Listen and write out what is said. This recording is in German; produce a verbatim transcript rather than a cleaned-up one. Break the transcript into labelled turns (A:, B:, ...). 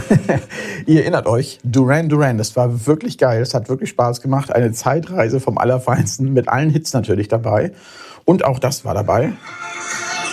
A: Ihr erinnert euch, Duran Duran, das war wirklich geil, es hat wirklich Spaß gemacht. Eine Zeitreise vom Allerfeinsten, mit allen Hits natürlich dabei. Und auch das war dabei.